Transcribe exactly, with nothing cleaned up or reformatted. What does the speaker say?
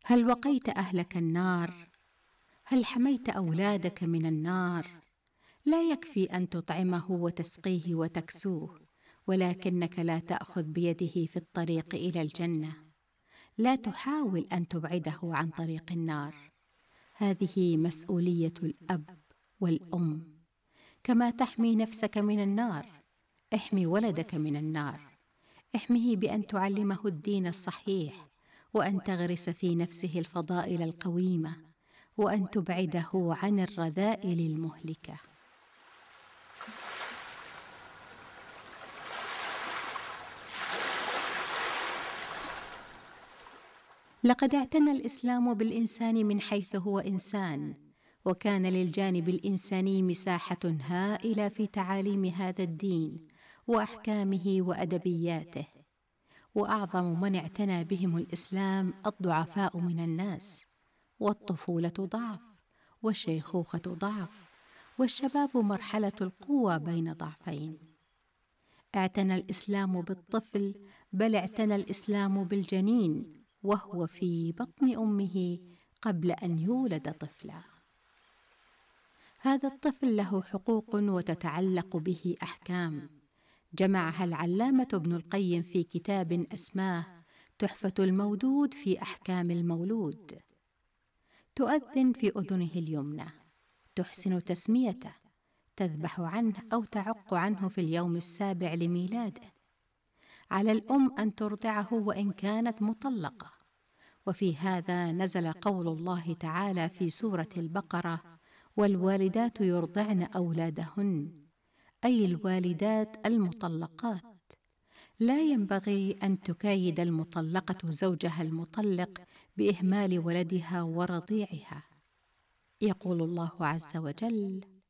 هل وقيت أهلك النار؟ هل حميت أولادك من النار؟ لا يكفي أن تطعمه وتسقيه وتكسوه، ولكنك لا تأخذ بيده في الطريق إلى الجنة. لا تحاول أن تبعده عن طريق النار. هذه مسؤولية الأب والأم. كما تحمي نفسك من النار، احمي ولدك من النار. احمه بأن تعلمه الدين الصحيح، وأن تغرس في نفسه الفضائل القويمة، وأن تبعده عن الرذائل المهلكة. لقد اعتنى الإسلام بالإنسان من حيث هو إنسان، وكان للجانب الإنساني مساحة هائلة في تعاليم هذا الدين وأحكامه وأدبياته. وأعظم من اعتنى بهم الإسلام الضعفاء من الناس، والطفولة ضعف، والشيخوخة ضعف، والشباب مرحلة القوة بين ضعفين. اعتنى الإسلام بالطفل، بل اعتنى الإسلام بالجنين وهو في بطن أمه قبل أن يولد طفلا. هذا الطفل له حقوق وتتعلق به أحكام، جمعها العلامة ابن القيم في كتاب أسماه تحفة المودود في أحكام المولود. تؤذن في أذنه اليمنى، تحسن تسميته، تذبح عنه أو تعق عنه في اليوم السابع لميلاده. على الأم أن ترضعه وإن كانت مطلقة. وفي هذا نزل قول الله تعالى في سورة البقرة: والوالدات يرضعن أولادهن، أي الوالدات المطلقات. لا ينبغي أن تكايد المطلقة زوجها المطلق بإهمال ولدها ورضيعها. يقول الله عز وجل: